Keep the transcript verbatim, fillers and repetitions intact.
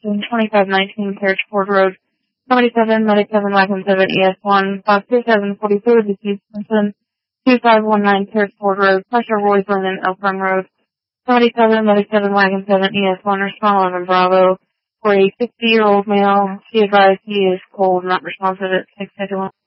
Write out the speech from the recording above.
Houston, twenty-five nineteen Carriage Ford Road, seventy-seven, Medic seven, Wagon seven, E S one, five two seven four two, deceased person, two five one nine Carriage Ford Road, Pressure Roy's Linen, Elk Run Road, seventy-seven, Medic seven, Wagon seven, E S one, Respond eleven Bravo, for a sixty-year-old male. She advised he is cold, not responsive at six fifty-one.